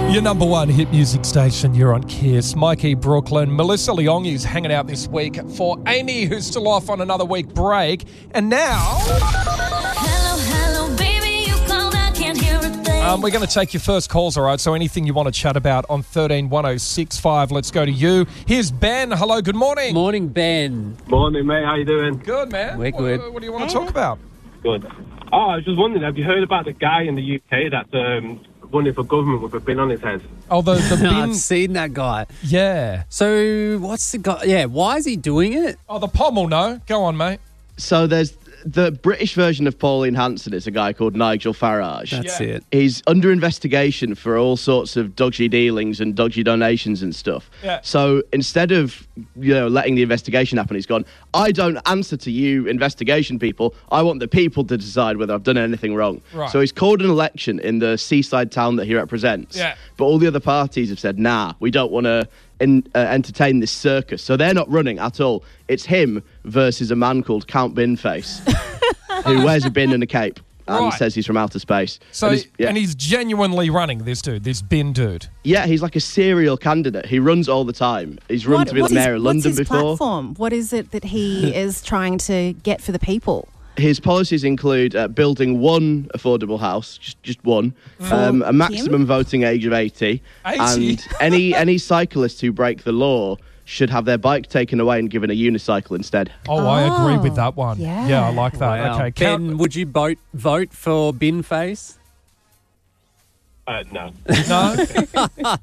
Your number one hit music station, you're on Kiss. Mikey, Brooklyn. Melissa Leong is hanging out this week for Amy, who's still off on another week break. And now... Hello, baby, you called, I can't hear a thing. we're going to take your first calls, all right? So anything you want to chat about on 131065, let's go to you. Here's Ben. Hello, good morning. Morning, Ben. Morning, mate. How you doing? Good, man. We're good. What do you want to talk about? Good. Oh, I was just wondering, have you heard about the guy in the UK that's running for government with a bin on his head? Oh, the bin... I've seen that guy. Yeah. So, what's the guy? Yeah, why is he doing it? Oh, the Pom will know. Go on, mate. So there's the British version of Pauline Hanson is a guy called Nigel Farage. That's it. He's under investigation for all sorts of dodgy dealings and dodgy donations and stuff. Yeah. So instead of, letting the investigation happen, he's gone, I don't answer to you investigation people. I want the people to decide whether I've done anything wrong. Right. So he's called an election in the seaside town that he represents. Yeah. But all the other parties have said, nah, we don't want to entertain this circus. So they're not running at all. It's him versus a man called Count Binface, who wears a bin and a cape and Right. says he's from outer space. So, And he's genuinely running, this dude, this bin dude. yeah, he's like a serial candidate. He runs all the time. He's run to be the mayor of London what's his before. platform? What is it that he is trying to get for the people? His policies include building one affordable house, just one, a maximum voting age of 80, 80? and any cyclists who break the law should have their bike taken away and given a unicycle instead. Oh, I agree with that one. yeah. I like that. Wow. Okay, Ben, would you vote for Bin Face? No. No?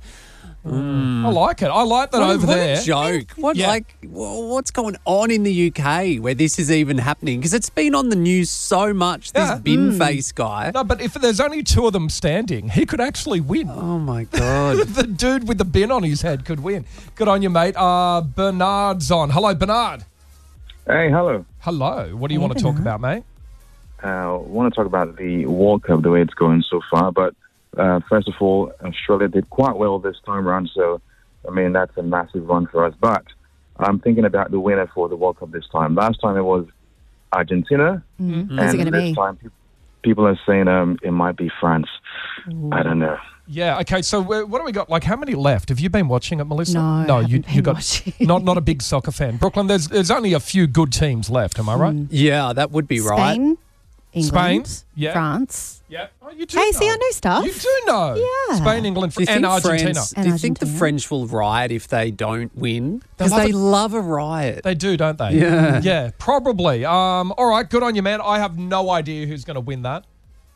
I like it. I like that over What there. a joke. Yeah. What's going on in the UK where this is even happening? Because it's been on the news so much, this Yeah. Bin Face guy. No, but if there's only two of them standing, he could actually win. Oh, my God. The dude with the bin on his head could win. Good on you, mate. Bernard's on. Hello, Bernard. Hey, hello. Hello. What do you want to talk about, mate? I want to talk about the World Cup, the way it's going so far. But first of all, Australia did quite well this time around. So, that's a massive run for us. But I'm thinking about the winner for the World Cup this time. Last time it was Argentina. Who's it And going to this be? time people are saying it might be France. I don't know. Yeah, okay, so what do we got? Like, how many left? Have you been watching it, Melissa? No, I you haven't been got watching. not a big soccer fan. Brooklyn, there's only a few good teams left, am I right? Yeah, that would be right. Spain, England, Spain, yeah. France. Yeah. Oh, you do Hey, know. see, I know stuff. You do know. Yeah. Spain, England, Do you and think Argentina. France, And do you think the Argentina. French will riot if they don't win? Because love they it. love a riot. They do, don't they? Yeah. Yeah, probably. All right, good on you, man. I have no idea who's going to win that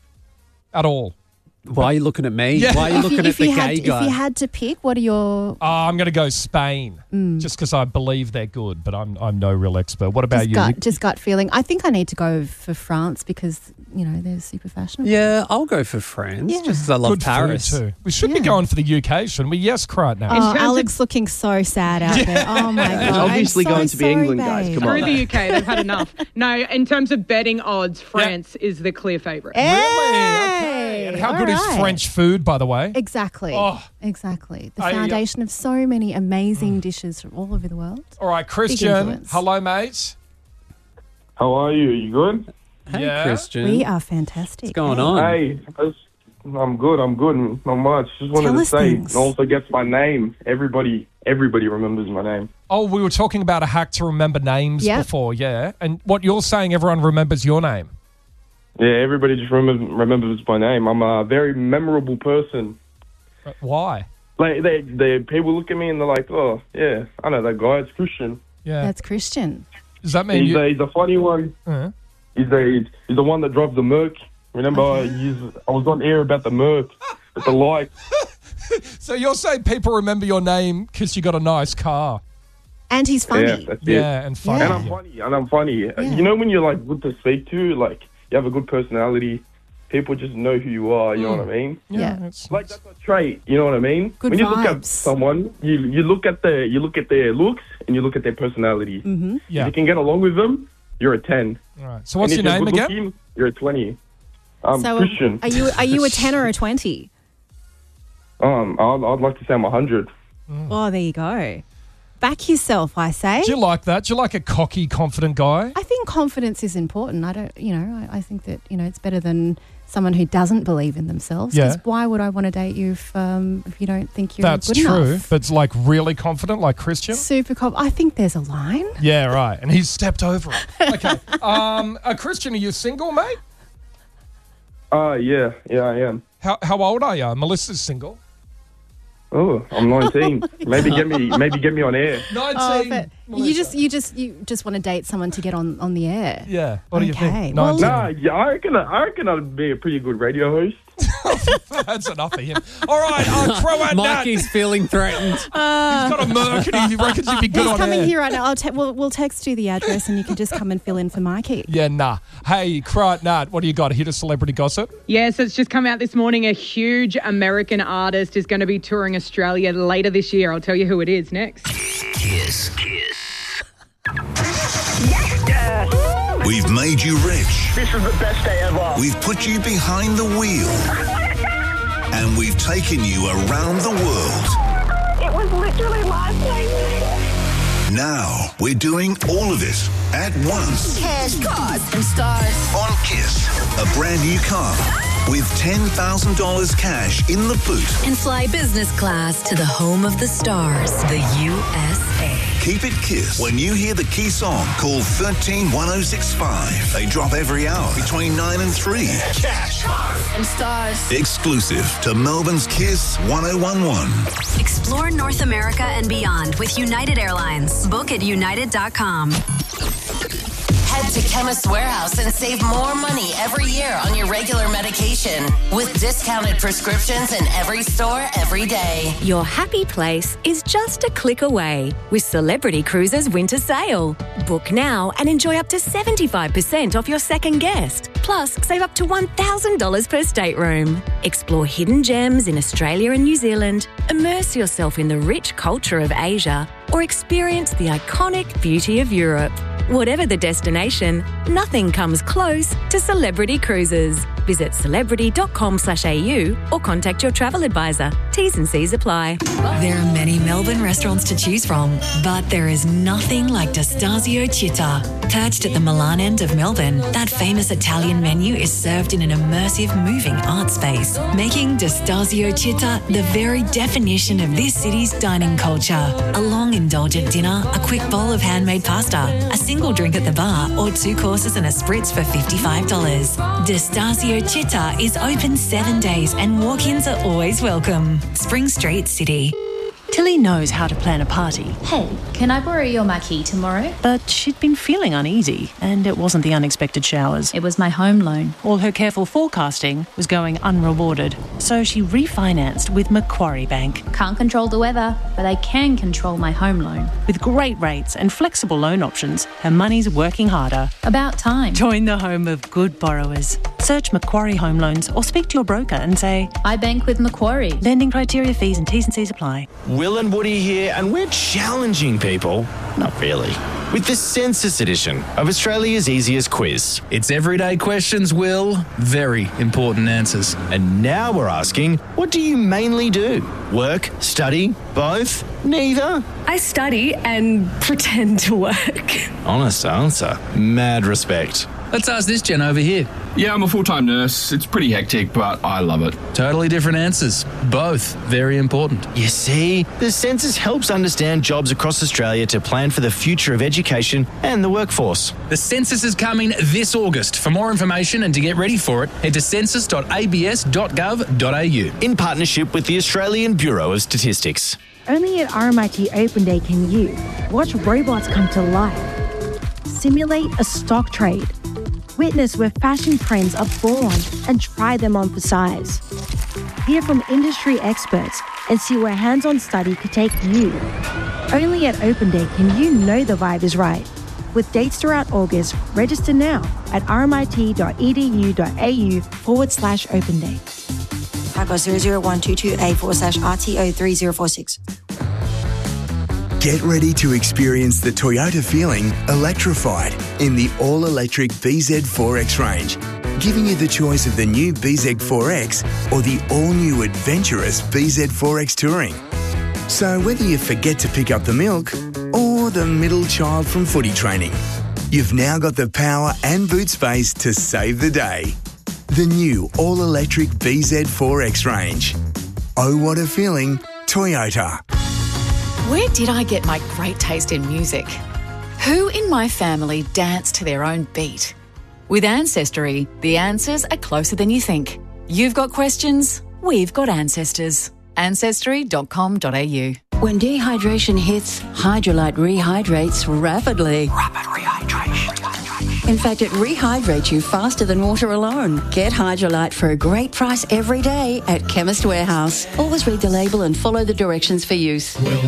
at all. Why are you looking at me? Yeah. Why are you looking at the gay guy? If you had to pick, what are your... I'm going to go Spain, just because I believe they're good, but I'm no real expert. What about you? Just gut feeling. I think I need to go for France because, they're super fashionable. Yeah, I'll go for France Yeah. just because I love Good Paris. food too. We should be Yeah. going for the UK, shouldn't we? Yes, cry it now. Oh, Alex looking so sad out there. Oh, my God. It's obviously I'm so going to be sorry, England, guys. babe. Come Screw on. the UK, they've had enough. No, in terms of betting odds, France is the clear favourite. Hey! Really? Okay. And how All good is right. French food, by the way? Exactly. Oh. Exactly. The I- foundation of so many amazing dishes from all over the world. All right, Christian. influence. Hello, mate. How are you? You good? Hey, Yeah. Christian. We are fantastic. What's going Hey. on? Hey, I'm good. Not much. Just wanted Tell to us say, things. no one forgets my name. Everybody remembers my name. Oh, we were talking about a hack to remember names Yep. before, yeah. And what you're saying, everyone remembers your name. Yeah, everybody just remembers my name. I'm a very memorable person. Why? Like they people look at me and they're like, oh yeah, I know that guy. It's Christian. Yeah. That's Christian. Does that mean He's you? a funny one. Uh-huh. He's the one that drives the Merc. Remember, I was on air about the Merc, at the light. So you're saying people remember your name because you got a nice car? And he's funny. Yeah, that's it. Yeah, and funny. And I'm funny. You know when you're like good to speak to, like you have a good personality, people just know who you are. You know what I mean? Yeah. it's- Like that's a trait. You know what I mean? Good when you look at vibes. someone, you look at their looks and you look at their personality. Mm-hmm. yeah. If you can get along with them, you're a 10. All right. So what's And your if name you're again? good-looking, you're a 20. I'm So Christian. are you a 10 or a 20? I'd like to say I'm 100. Oh, there you go. Back yourself, I say. Do you like that? Do you like a cocky, confident guy? I think confidence is important. I don't, I think that, it's better than someone who doesn't believe in themselves. Yeah. 'Cause why would I want to date you if you don't think you're That's good true. enough? But it's like really confident, like Christian. Super I think there's a line. Yeah, right. And he's stepped over it. Okay. Christian, are you single, mate? Yeah, I am. How old are you? Melissa's single. Oh, I'm 19. maybe get me on air. 19. But you just want to date someone to get on the air. Yeah. What do you think? Well, 19. Nah, I reckon I'd be a pretty good radio host. That's enough of him. All right, Croat Nat. Mikey's feeling threatened. He's got a Merc and he reckons he'd be good He's on coming air. here right now. We'll text you the address and you can just come and fill in for Mikey. Yeah, nah. Hey, Croat Nat, what do you got? Hit a celebrity gossip? Yes, it's just come out this morning. A huge American artist is going to be touring Australia later this year. I'll tell you who it is next. Kiss. We've made you rich. This is the best day ever. We've put you behind the wheel. And we've taken you around the world. It was literally life-changing. Now we're doing all of it at once. Cash, cars, and stars. On Kiss, a brand new car with $10,000 cash in the boot. And fly business class to the home of the stars, the USA. Keep it Kiss. When you hear the key song, call 131065. They drop every hour between 9 and 3. Cash, cars, and stars. Exclusive to Melbourne's Kiss 1011. Explore North America and beyond with United Airlines. Book at united.com. Head to Chemist Warehouse and save more money every year on your regular medication with discounted prescriptions in every store every day. Your happy place is just a click away with Celebrity Cruises Winter Sale. Book now and enjoy up to 75% off your second guest. Plus, save up to $1,000 per stateroom. Explore hidden gems in Australia and New Zealand, immerse yourself in the rich culture of Asia, or experience the iconic beauty of Europe. Whatever the destination, nothing comes close to Celebrity Cruises. Visit celebrity.com/au or contact your travel advisor. T's and C's apply. There are many Melbourne restaurants to choose from, but there is nothing like Destasio Città. Perched at the Milan end of Melbourne, that famous Italian menu is served in an immersive, moving art space, making Destasio Città the very definition of this city's dining culture. A long, indulgent dinner, a quick bowl of handmade pasta, a single drink at the bar, or 2 courses and a spritz for $55. Destasio Città is open 7 days and walk-ins are always welcome. Spring Street, City. Tilly knows how to plan a party. Hey, can I borrow your marquee tomorrow? But she'd been feeling uneasy, and it wasn't the unexpected showers. It was my home loan. All her careful forecasting was going unrewarded, so she refinanced with Macquarie Bank. Can't control the weather, but I can control my home loan. With great rates and flexible loan options, her money's working harder. About time. Join the home of good borrowers. Search Macquarie Home Loans or speak to your broker and say, I bank with Macquarie. Lending criteria, fees and T's and C's apply. Will and Woody here, and we're challenging people, not really, with the Census edition of Australia's easiest quiz. It's everyday questions, Will. Very important answers. And now we're asking, what do you mainly do? Work, study, both, neither? I study and pretend to work. Honest answer. Mad respect. Let's ask this Jen over here. Yeah, I'm a full-time nurse. It's pretty hectic, but I love it. Totally different answers. Both very important. You see, the census helps understand jobs across Australia to plan for the future of education and the workforce. The census is coming this August. For more information and to get ready for it, head to census.abs.gov.au. In partnership with the Australian Bureau of Statistics. Only at RMIT Open Day can you watch robots come to life, simulate a stock trade, witness where fashion trends are born and try them on for size. Hear from industry experts and see where hands-on study could take you. Only at Open Day can you know the vibe is right. With dates throughout August, register now at rmit.edu.au/Open Day. Paco 00122A/RTO3046. Get ready to experience the Toyota feeling electrified in the all-electric BZ4X range, giving you the choice of the new BZ4X or the all-new adventurous BZ4X Touring. So whether you forget to pick up the milk or the middle child from footy training, you've now got the power and boot space to save the day. The new all-electric BZ4X range. Oh, what a feeling, Toyota. Where did I get my great taste in music? Who in my family danced to their own beat? With Ancestry, the answers are closer than you think. You've got questions, we've got ancestors. Ancestry.com.au. When dehydration hits, Hydrolite rehydrates rapidly. Rapid rehydration. In fact, it rehydrates you faster than water alone. Get Hydrolite for a great price every day at Chemist Warehouse. Always read the label and follow the directions for use.